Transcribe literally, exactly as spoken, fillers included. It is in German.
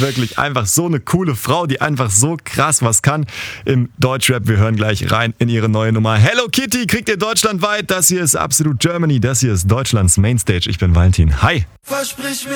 wirklich einfach so eine coole Frau, die einfach so krass was kann im Deutschrap. Wir hören gleich rein in ihre neue Nummer. Hello Kitty kriegt ihr deutschlandweit. Das hier ist Absolut Germany. Das hier ist Deutschlands Mainstage. Ich bin Valentin. Hi. Versprich mir